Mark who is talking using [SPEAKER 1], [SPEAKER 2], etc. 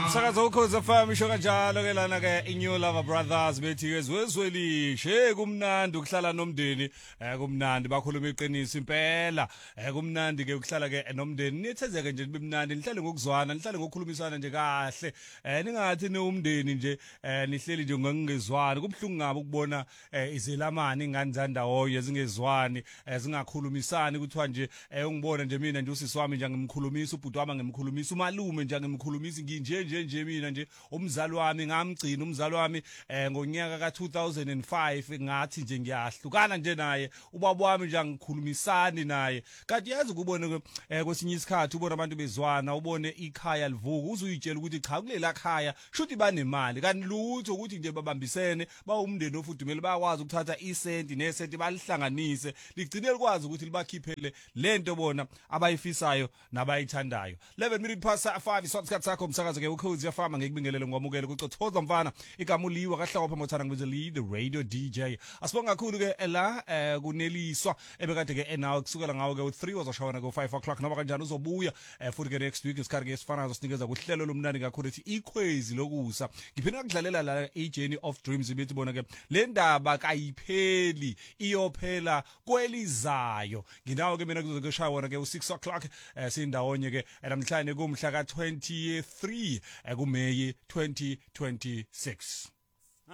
[SPEAKER 1] Umsakazo ukhoza FM isho kanjalo ke lana ke iNew Lover Brothers bethi ezwelishe kumnandi ukuhlala nomndeni kumnandi bakhuluma iqiniso impela kumnandi ke ukuhlala ke nomndeni nithezeke nje bemnandi nihlale ngokuzwana nihlale ngokukhulumisana nje kahle ningathi neumndeni nje nihleli nje ngokungezwani kubhlungu ngabe ukubona izelamani ingane zandawoyo ezingezwani zingakhulumisani kuthiwa nje ungibona nje mina nje usisi wami nje ngimkhulumisa ubhuti wami ngimkhulumisa umalume nje ngimkhulumisa nje mina nje umzali wami ngamgcina umzali wami ngonyaka ka2005 ngathi nje ngiyahlukana nje naye ubaba wami nje angikhulumisani naye kanti yazi ukubona kwesinye isikhathi ubona abantu bezwana ubone ikhaya livuka uzuyitshela ukuthi cha kulela khaya shuthi banemali kanti lutho ukuthi nje babambisene bawumndeni ofudumele bayakwazi ukuthatha isenti nesenti balihlanganise ligcine likwazi ukuthi libakhiphele lento bona abayifisayo nabayithandayo 11 minutes past 5 isikhathi sakho umsakazo ke ukhozi yafama ngikubingelele ngwamukele kucothoza mfana igama uliwa kahlawa pha mothana ngibize lead the radio DJ asibonga kakhulu ke la kuneliswa ebekade ke now kusukela ngawo ke u3 wazoshawana go 5 o'clock noma kanjani uzobuya futhi ke next week isikhathi ke sifana zosinikeza kuhlelo lomnandi kakhulu ethi ikhwezi lokusa ngiphinda kudlalela la eJourney of Dreams bethi bona ke le ndaba kayipheli iyophela kwelizayo nginawo ke mina kuzokushaya wona ke u6 o'clock sindawonye ke namhlanje kumhla ka23 kuMeyi 2026